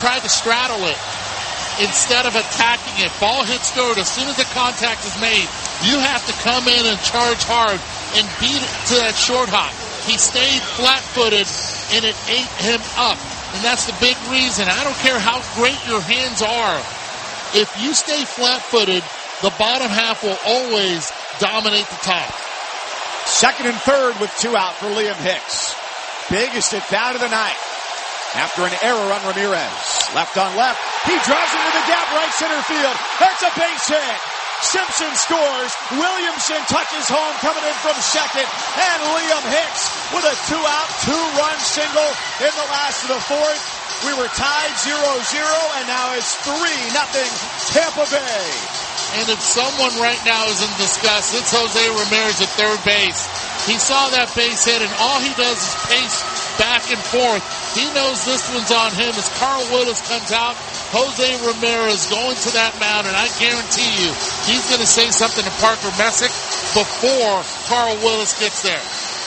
tried to straddle it instead of attacking it. Ball hits dirt. As soon as the contact is made, you have to come in and charge hard and beat it to that short hop. He stayed flat-footed, and it ate him up. And that's the big reason. I don't care how great your hands are. If you stay flat-footed, the bottom half will always dominate the top. Second and third with 2 out for Liam Hicks. Biggest at bat of the night. After an error on Ramirez. Left on left. He drives into the gap right center field. That's a base hit. Simpson scores. Williamson touches home coming in from second. And Liam Hicks with a 2-out, 2-run single in the last of the fourth. We were tied 0-0 and now it's 3-0 Tampa Bay. And if someone right now is in disgust, it's Jose Ramirez at third base. He saw that base hit, and all he does is pace back and forth. He knows this one's on him. As Carl Willis comes out, Jose Ramirez going to that mound, and I guarantee you he's going to say something to Parker Messick before Carl Willis gets there.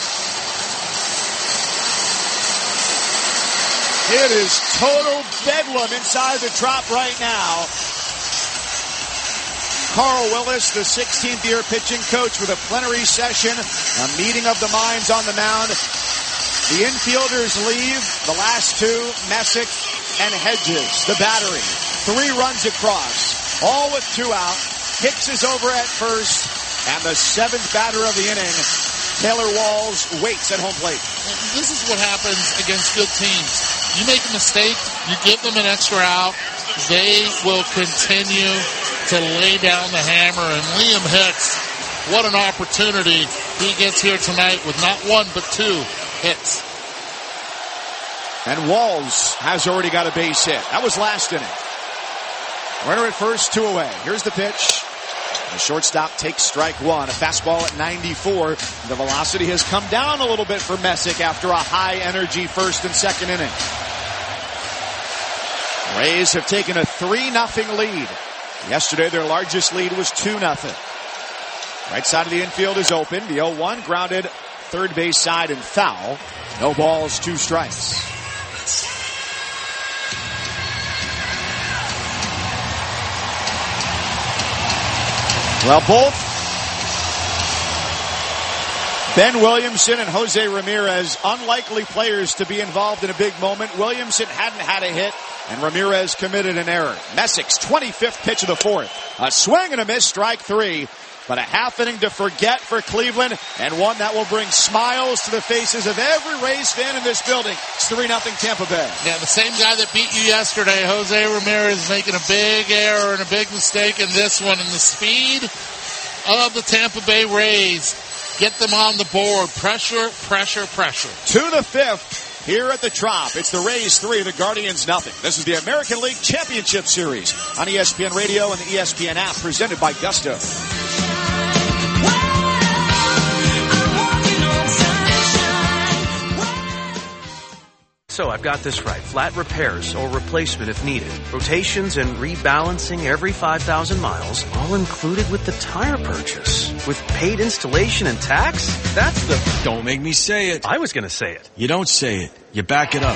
It is total bedlam inside the Trop right now. Carl Willis, the 16th year pitching coach, with a plenary session, a meeting of the minds on the mound. The infielders leave, the last two, Messick and Hedges, the battery. 3 runs across, all with 2 out. Hicks is over at first, and the 7th batter of the inning, Taylor Walls, waits at home plate. This is what happens against good teams. You make a mistake, you give them an extra out, they will continue to lay down the hammer. And Liam Hicks, what an opportunity he gets here tonight with not 1 but 2 hits. And Walls has already got a base hit. That was last inning. Runner at first, 2 away. Here's the pitch. The shortstop takes strike 1. A fastball at 94. The velocity has come down a little bit for Messick after a high-energy first and second inning. Rays have taken a 3-0 lead. Yesterday, their largest lead was 2-0. Right side of the infield is open. The 0-1 grounded third base side and foul. No balls, 2 strikes. Well, both Ben Williamson and Jose Ramirez, unlikely players to be involved in a big moment. Williamson hadn't had a hit, and Ramirez committed an error. Messick's 25th pitch of the fourth. A swing and a miss, strike 3. But a half inning to forget for Cleveland, and one that will bring smiles to the faces of every Rays fan in this building. It's 3-0 Tampa Bay. Yeah, the same guy that beat you yesterday, Jose Ramirez, making a big error and a big mistake in this one. And the speed of the Tampa Bay Rays get them on the board. Pressure, pressure, pressure. To the 5th here at the Trop. It's the Rays 3, the Guardians nothing. This is the American League Championship Series on ESPN Radio and the ESPN app, presented by Gusto. So I've got this right. Flat repairs or replacement if needed. Rotations and rebalancing every 5,000 miles, all included with the tire purchase. With paid installation and tax? That's the... Don't make me say it. I was going to say it. You don't say it. You back it up.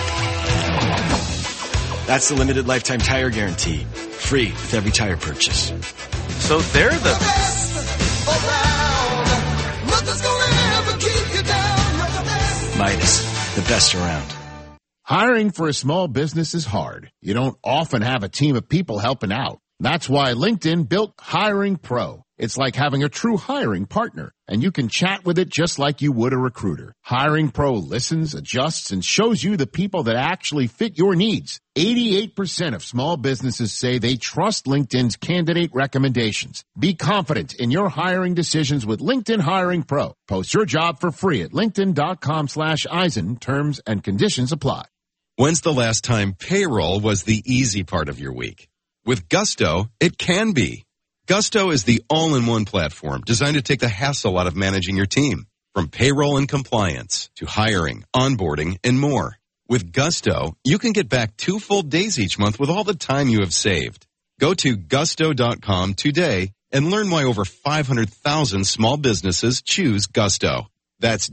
That's the limited lifetime tire guarantee. Free with every tire purchase. So they're the... best around. Nothing's gonna ever keep you down. You're the best. Midas, the best around. Hiring for a small business is hard. You don't often have a team of people helping out. That's why LinkedIn built Hiring Pro. It's like having a true hiring partner, and you can chat with it just like you would a recruiter. Hiring Pro listens, adjusts, and shows you the people that actually fit your needs. 88% of small businesses say they trust LinkedIn's candidate recommendations. Be confident in your hiring decisions with LinkedIn Hiring Pro. Post your job for free at linkedin.com/Eisen. Terms and conditions apply. When's the last time payroll was the easy part of your week? With Gusto, it can be. Gusto is the all-in-one platform designed to take the hassle out of managing your team. From payroll and compliance to hiring, onboarding, and more. With Gusto, you can get back 2 full days each month with all the time you have saved. Go to gusto.com today and learn why over 500,000 small businesses choose Gusto. That's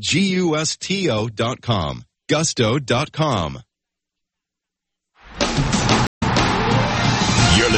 Gusto.com. Gusto.com.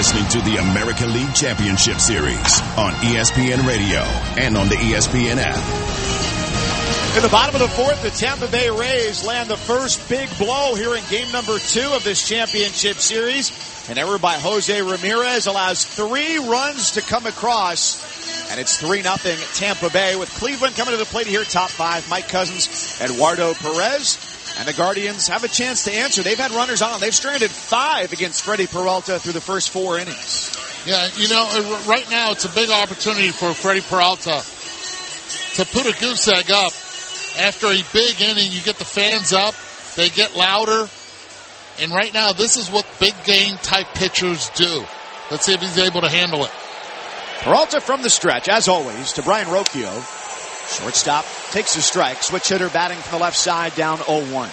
listening to the American League Championship Series on ESPN Radio and on the ESPN app. In the bottom of the fourth, the Tampa Bay Rays land the first big blow here in game number 2 of this championship series. An error by Jose Ramirez allows 3 runs to come across, and it's 3-0 Tampa Bay, with Cleveland coming to the plate here, top 5, Mike Cousins, Eduardo Perez. And the Guardians have a chance to answer. They've had runners on. They've stranded 5 against Freddie Peralta through the first 4 innings. Yeah, you know, right now it's a big opportunity for Freddie Peralta to put a goose egg up. After a big inning, you get the fans up. They get louder. And right now, this is what big game type pitchers do. Let's see if he's able to handle it. Peralta from the stretch, as always, to Brian Rocchio. Shortstop takes a strike. Switch hitter batting from the left side, down 0-1.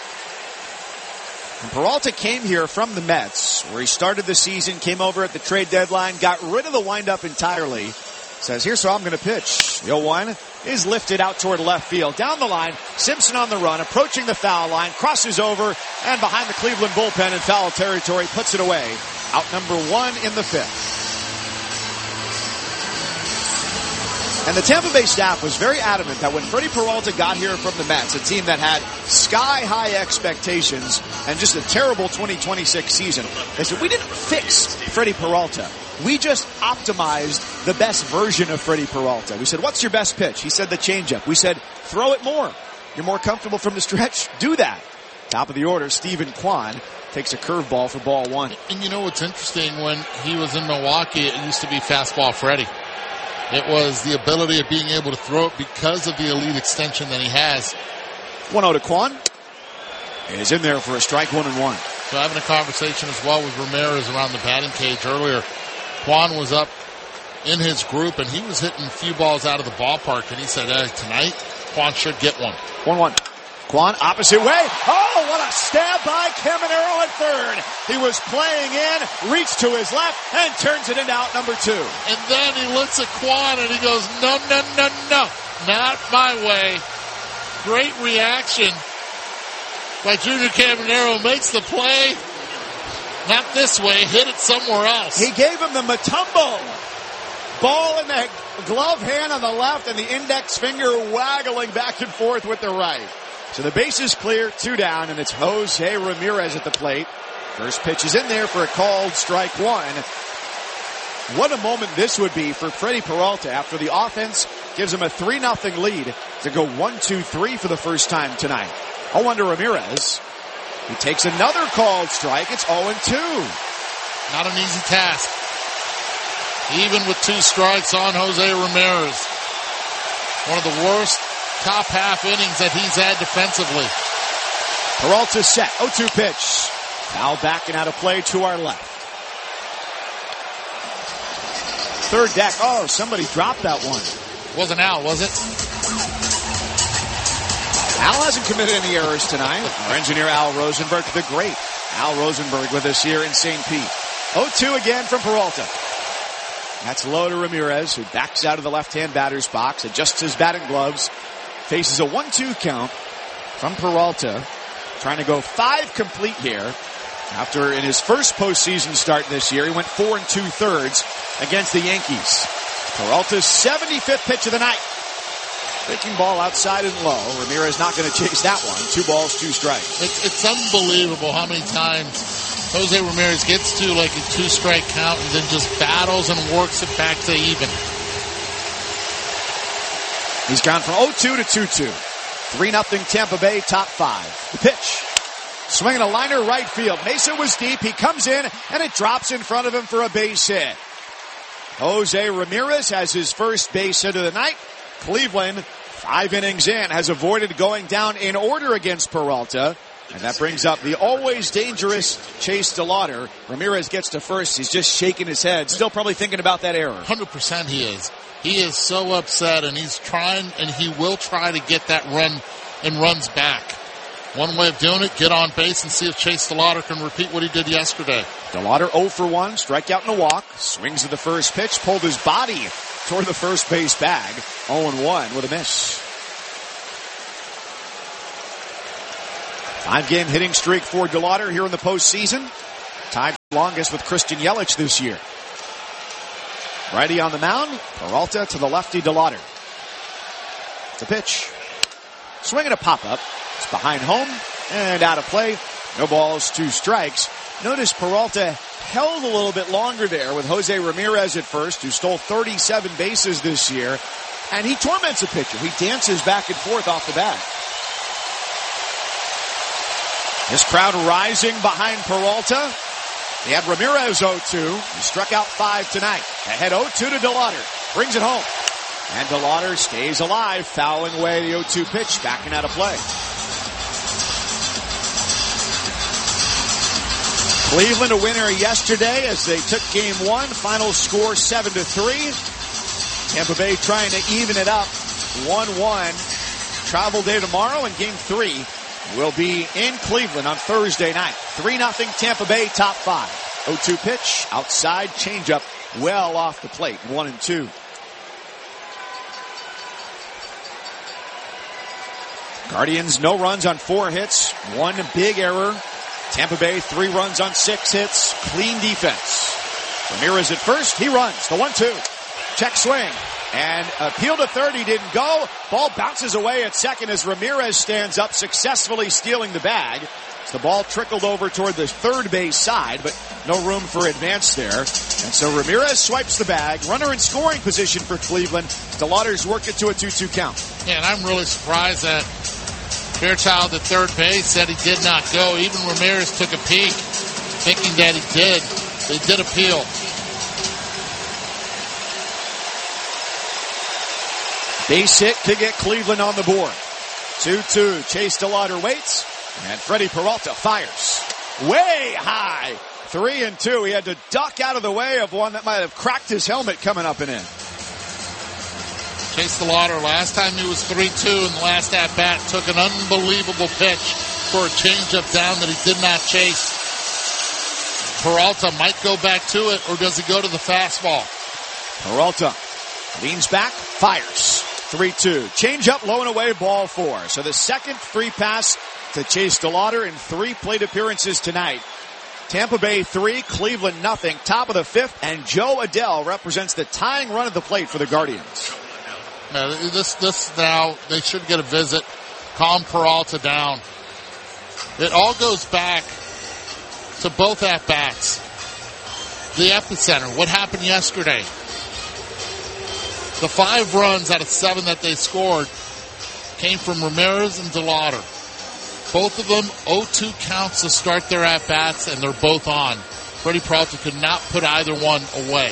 And Peralta came here from the Mets, where he started the season, came over at the trade deadline, got rid of the windup entirely. Says, here's how I'm going to pitch. The 0-1 is lifted out toward left field. Down the line, Simpson on the run, approaching the foul line, crosses over, and behind the Cleveland bullpen in foul territory, puts it away. Out number 1 in the 5th. And the Tampa Bay staff was very adamant that when Freddie Peralta got here from the Mets, a team that had sky-high expectations and just a terrible 2026 season, they said, we didn't fix Freddie Peralta. We just optimized the best version of Freddie Peralta. We said, what's your best pitch? He said the changeup. We said, throw it more. You're more comfortable from the stretch? Do that. Top of the order, Stephen Kwan takes a curveball for ball 1. And you know what's interesting? When he was in Milwaukee, it used to be fastball Freddie. It was the ability of being able to throw it because of the elite extension that he has. 1-0 to Kwan. Is in there for a strike, 1-1. So having a conversation as well with Ramirez around the batting cage earlier. Kwan was up in his group, and he was hitting a few balls out of the ballpark, and he said, tonight, Kwan should get one. 1-1. Kwan, opposite way. Oh, what a stab by Caminero at third. He was playing in, reached to his left, and turns it into out number 2. And then he looks at Kwan, and he goes, no, not my way. Great reaction by Junior Caminero. Makes the play. Not this way. Hit it somewhere else. He gave him the Mutombo. Ball in the glove hand on the left, and the index finger waggling back and forth with the right. So the base is clear, 2 down, and it's Jose Ramirez at the plate. First pitch is in there for a called strike 1. What a moment this would be for Freddie Peralta after the offense gives him a 3-0 lead to go 1-2-3 for the first time tonight. 0-1 to Ramirez. He takes another called strike. It's 0-2. Not an easy task. Even with 2 strikes on Jose Ramirez. One of the worst top half innings that he's had defensively. Peralta set. 0-2 pitch. Foul back and out of play to our left. Third deck. Oh, somebody dropped that one. Wasn't Al, was it? Al hasn't committed any errors tonight. Our engineer Al Rosenberg, the great Al Rosenberg, with us here in St. Pete. 0-2 again from Peralta. That's low to Ramirez, who backs out of the left-hand batter's box, adjusts his batting gloves, faces a 1-2 count from Peralta, trying to go 5 complete here. After in his first postseason start this year, he went 4 2/3 against the Yankees. Peralta's 75th pitch of the night. Breaking ball outside and low. Ramirez not going to chase that one. 2 balls, 2 strikes. It's unbelievable how many times Jose Ramirez gets to like a 2-strike count and then just battles and works it back to even. He's gone from 0-2 to 2-2. 3-0 Tampa Bay, top 5. The pitch. Swinging a liner right field. Mesa was deep. He comes in, and it drops in front of him for a base hit. Jose Ramirez has his first base hit of the night. Cleveland, 5 innings in, has avoided going down in order against Peralta. And that brings up the always dangerous Chase DeLauder. Ramirez gets to first. He's just shaking his head. Still probably thinking about that error. 100% he is. He is so upset, and he's trying, and he will try to get that run and runs back. One way of doing it, get on base and see if Chase DeLauder can repeat what he did yesterday. DeLauder 0 for 1, strikeout and a walk. Swings at the first pitch, pulled his body toward the first base bag. 0-1 with a miss. 5-game hitting streak for DeLauder here in the postseason. Tied longest with Christian Yelich this year. Righty on the mound. Peralta to the lefty, DeLauder. It's a pitch. Swinging a pop-up. It's behind home and out of play. No balls, 2 strikes. Notice Peralta held a little bit longer there with Jose Ramirez at first, who stole 37 bases this year. And he torments a pitcher. He dances back and forth off the bat. This crowd rising behind Peralta. They had Ramirez 0-2. He struck out 5 tonight. Ahead 0-2 to DeLauder. Brings it home. And DeLauder stays alive, fouling away the 0-2 pitch, backing out of play. Cleveland a winner yesterday as they took game 1. Final score 7-3. Tampa Bay trying to even it up 1-1. Travel day tomorrow, and game 3 will be in Cleveland on Thursday night. 3-0 Tampa Bay, top 5. 0-2 pitch, outside, changeup, well off the plate, 1-2. Guardians, no runs on 4 hits, 1 big error. Tampa Bay, 3 runs on 6 hits, clean defense. Ramirez at first, he runs, the 1-2. Check swing, and appeal to third, he didn't go. Ball bounces away at second as Ramirez stands up, successfully stealing the bag. So the ball trickled over toward the third base side, but no room for advance there. And so Ramirez swipes the bag. Runner in scoring position for Cleveland. DeLauder's worked it to a 2-2 count. Yeah, and I'm really surprised that Fairchild at third base said he did not go. Even Ramirez took a peek, thinking that he did. They did appeal. Base hit to get Cleveland on the board. 2-2. Chase DeLauder waits. And Freddie Peralta fires. Way high. 3-2. He had to duck out of the way of one that might have cracked his helmet coming up and in. Chase DeLauder, last time he was 3-2 in the last at-bat, took an unbelievable pitch for a changeup down that he did not chase. Peralta might go back to it, or does he go to the fastball? Peralta leans back, fires. 3-2. Changeup, low and away, ball 4. So the second free pass to Chase DeLauder in 3 plate appearances tonight. Tampa Bay 3, Cleveland 0. Top of the 5th, and Joe Adell represents the tying run at the plate for the Guardians. Now, this now, they should get a visit. Calm Peralta down. It all goes back to both at-bats. The epicenter, what happened yesterday? The 5 runs out of 7 that they scored came from Ramirez and DeLauder. Both of them 0-2 counts to start their at-bats, and they're both on. Freddie Peralta could not put either one away.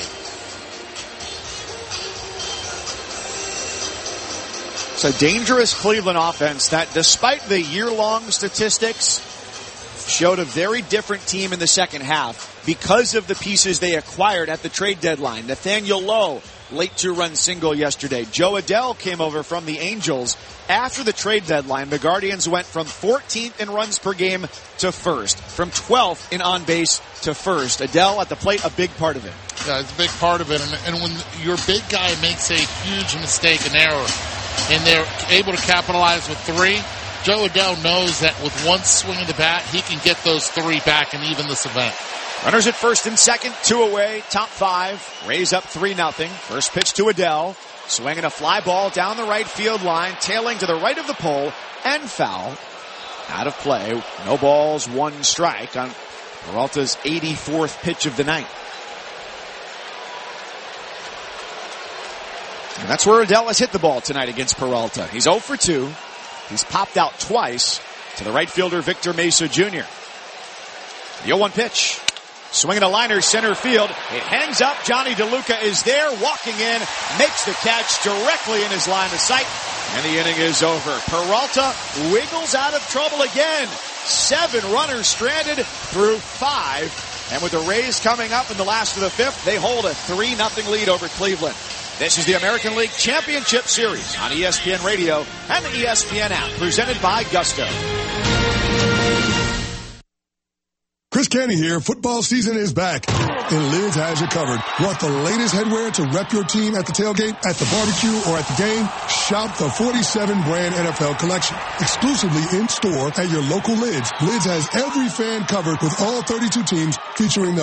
It's a dangerous Cleveland offense that, despite the year-long statistics, showed a very different team in the second half because of the pieces they acquired at the trade deadline. Nathaniel Lowe, late 2-run single yesterday. Joe Adell came over from the Angels. After the trade deadline, the Guardians went from 14th in runs per game to first, from 12th in on base to first. Adell at the plate, a big part of it. Yeah, it's a big part of it. And when your big guy makes a huge mistake, an error, and they're able to capitalize with 3, Joe Adell knows that with one swing of the bat, he can get those 3 back and even this event. Runners at first and second, 2 away, top 5. Rays up 3-0. First pitch to Adell. Swinging a fly ball down the right field line, tailing to the right of the pole, and foul. Out of play. No balls, 1 strike on Peralta's 84th pitch of the night. And that's where Adell has hit the ball tonight against Peralta. He's 0 for 2. He's popped out twice to the right fielder Victor Mesa Jr. The 0-1 pitch. Swinging a liner center field. It hangs up. Johnny DeLuca is there, walking in, makes the catch directly in his line of sight, and the inning is over. Peralta wiggles out of trouble again. 7 runners stranded through 5. And with the Rays coming up in the last of the 5th, they hold a 3-0 lead over Cleveland. This is the American League Championship Series on ESPN Radio and the ESPN app, presented by Gusto. Chris Canty here. Football season is back, and Lids has you covered. Want the latest headwear to rep your team at the tailgate, at the barbecue, or at the game? Shop the 47 brand NFL collection, exclusively in store at your local Lids. Lids has every fan covered with all 32 teams, featuring the